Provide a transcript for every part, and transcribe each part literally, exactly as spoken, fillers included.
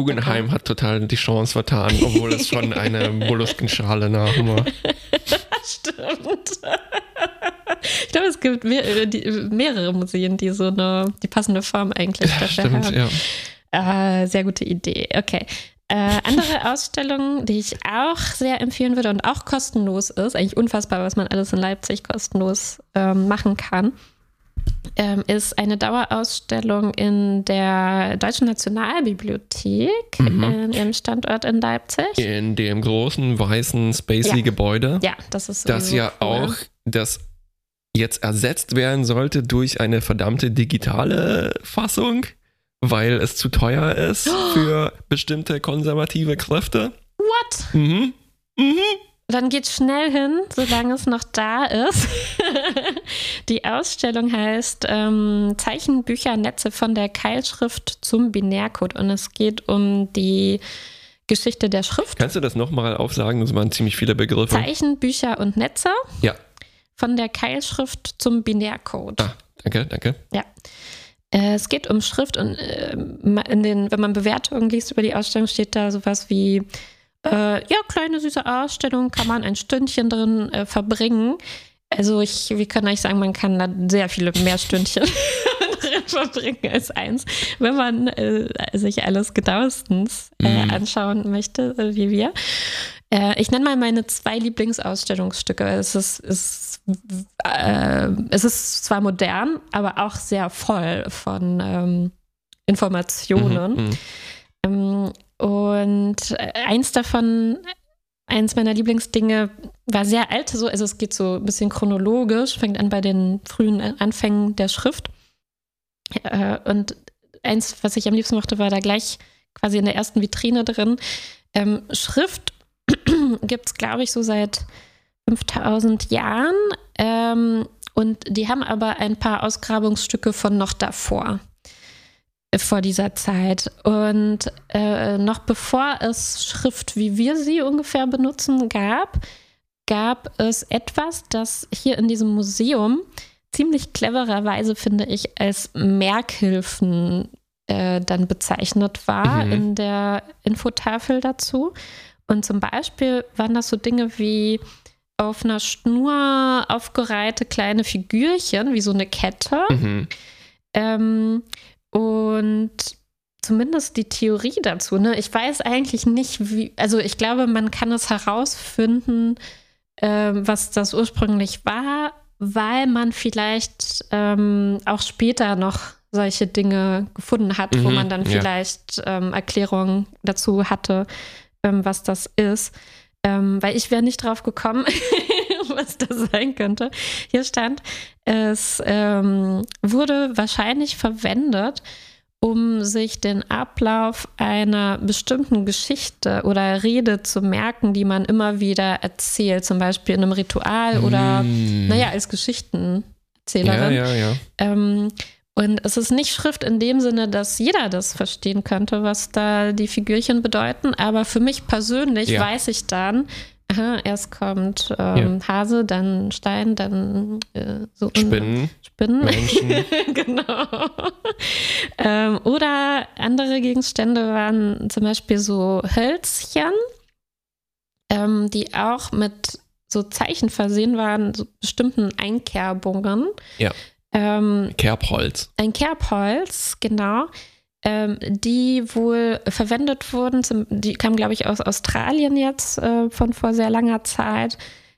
Guggenheim hat total die Chance vertan, obwohl es schon eine Molluskenschale nach war. Stimmt. Ich glaube, es gibt mehr, die, mehrere Museen, die so eine die passende Form eigentlich Ja, dafür stimmt, haben. ja. Äh, sehr gute Idee. Okay. Äh, andere Ausstellung, die ich auch sehr empfehlen würde und auch kostenlos ist, eigentlich unfassbar, was man alles in Leipzig kostenlos ähm, machen kann, ähm, ist eine Dauerausstellung in der Deutschen Nationalbibliothek, Mhm. in ihrem Standort in Leipzig. In dem großen, weißen, spacey Ja. Gebäude, Ja, das ist das sowieso ja cool. auch das jetzt ersetzt werden sollte durch eine verdammte digitale Fassung, weil es zu teuer ist für bestimmte konservative Kräfte. What? Mhm. Mhm. Dann geht schnell hin, solange es noch da ist. Die Ausstellung heißt ähm, Zeichenbüchernetze von der Keilschrift zum Binärcode und es geht um die Geschichte der Schrift. Kannst du das nochmal aufsagen? Das waren ziemlich viele Begriffe. Zeichen, Bücher und Netze Ja. von der Keilschrift zum Binärcode. Ah, danke, danke. Ja. Äh, Es geht um Schrift und äh, in den, wenn man Bewertungen liest über die Ausstellung, steht da sowas wie Äh, ja, kleine süße Ausstellung, kann man ein Stündchen drin äh, verbringen. Also ich, wie kann ich sagen, man kann da sehr viele mehr Stündchen drin verbringen als eins, wenn man äh, sich alles genauestens äh, Mhm. anschauen möchte, äh, wie wir. Äh, ich nenne mal meine zwei Lieblingsausstellungsstücke. Es ist, es, äh, es ist zwar modern, aber auch sehr voll von ähm, Informationen. Mhm, mhm. Ähm, Und eins davon, eins meiner Lieblingsdinge, war sehr alt, so, also es geht so ein bisschen chronologisch, fängt an bei den frühen Anfängen der Schrift. Äh, Und eins, was ich am liebsten mochte, war da gleich quasi in der ersten Vitrine drin. Ähm, Schrift gibt es, glaube ich, so seit fünftausend Jahren. Ähm, und die haben aber ein paar Ausgrabungsstücke von noch davor. Vor dieser Zeit. Und äh, noch bevor es Schrift, wie wir sie ungefähr benutzen, gab, gab es etwas, das hier in diesem Museum ziemlich clevererweise, finde ich, als Merkhilfen äh, dann bezeichnet war Mhm. in der Infotafel dazu. Und zum Beispiel waren das so Dinge wie auf einer Schnur aufgereihte kleine Figürchen, wie so eine Kette. Mhm. Ähm, und zumindest die Theorie dazu, ne? Ich weiß eigentlich nicht, wie, also ich glaube, man kann es herausfinden, ähm, was das ursprünglich war, weil man vielleicht ähm, auch später noch solche Dinge gefunden hat, wo Mhm, man dann ja. vielleicht ähm, Erklärungen dazu hatte, ähm, was das ist. Ähm, weil ich wäre nicht drauf gekommen, was das sein könnte. Hier stand, es ähm, wurde wahrscheinlich verwendet, um sich den Ablauf einer bestimmten Geschichte oder Rede zu merken, die man immer wieder erzählt, zum Beispiel in einem Ritual oder, Mm. naja, als Geschichtenerzählerin. Ja, ja, ja. Ähm, und es ist nicht Schrift in dem Sinne, dass jeder das verstehen könnte, was da die Figürchen bedeuten, aber für mich persönlich Ja. weiß ich dann, aha, erst kommt ähm, Hase, dann Stein, dann äh, so Spinnen, Spinnen. Menschen. Genau. ähm, oder andere Gegenstände waren zum Beispiel so Hölzchen, ähm, die auch mit so Zeichen versehen waren, so bestimmten Einkerbungen. Ja. Ähm, Kerbholz. ein Kerbholz, genau, ähm, die wohl verwendet wurden, zum, die kamen, glaube ich, aus Australien jetzt äh, von vor sehr langer Zeit,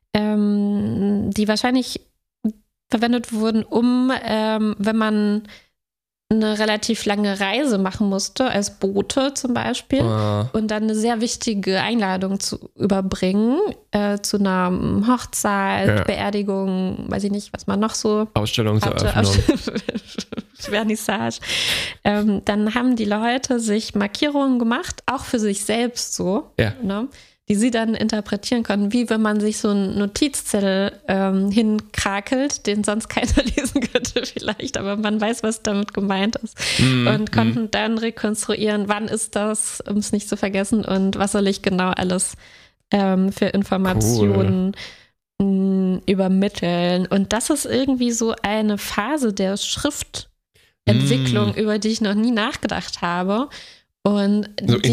ähm, die wahrscheinlich verwendet wurden, um, ähm, wenn man eine relativ lange Reise machen musste, als Bote zum Beispiel, Ah. und dann eine sehr wichtige Einladung zu überbringen, äh, zu einer Hochzeit, Ja. Beerdigung, weiß ich nicht, was man noch so Ausstellungseröffnung. hatte, Vernissage. Ähm, dann haben die Leute sich Markierungen gemacht, auch für sich selbst so, Ja. ne, die sie dann interpretieren konnten, wie wenn man sich so einen Notizzettel ähm, hinkrakelt, den sonst keiner lesen könnte vielleicht, aber man weiß, was damit gemeint ist. Mm, Und konnten dann rekonstruieren, wann ist das, um es nicht zu vergessen, und was soll ich genau alles ähm, für Informationen mh, übermitteln. Und das ist irgendwie so eine Phase der Schriftentwicklung, Mm. über die ich noch nie nachgedacht habe. Und So die